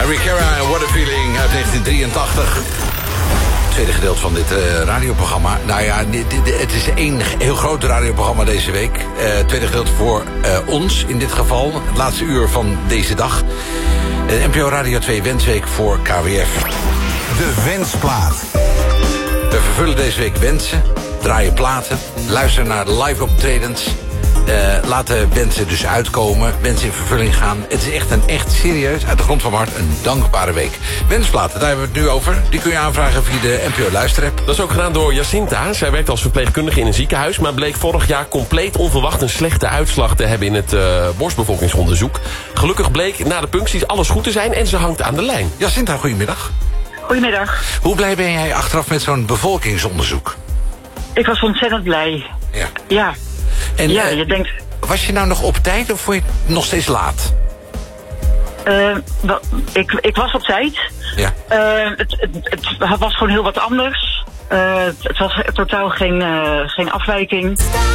Harry Cara en What a Feeling uit 1983. Tweede gedeelte van dit radioprogramma. Nou ja, het is één heel groot radioprogramma deze week. Tweede gedeelte voor ons in dit geval. Het laatste uur van deze dag. NPO Radio 2 Wensweek voor KWF. De Wensplaat. We vervullen deze week wensen, draaien platen, luisteren naar de live optredens. Laten wensen dus uitkomen, wensen in vervulling gaan. Het is echt serieus, uit de grond van mijn hart, een dankbare week. Wensplaten, daar hebben we het nu over. Die kun je aanvragen via de NPO Luisterapp. Dat is ook gedaan door Jacinta. Zij werkt als verpleegkundige in een ziekenhuis, maar bleek vorig jaar compleet onverwacht een slechte uitslag te hebben in het borstbevolkingsonderzoek. Gelukkig bleek na de puncties alles goed te zijn en ze hangt aan de lijn. Jacinta, goedemiddag. Goedemiddag. Hoe blij ben jij achteraf met zo'n bevolkingsonderzoek? Ik was ontzettend blij. Ja. En, ja, je denkt... Was je nou nog op tijd of vond je het nog steeds laat? Ik was op tijd. Ja. Het was gewoon heel wat anders. Het was totaal geen afwijking.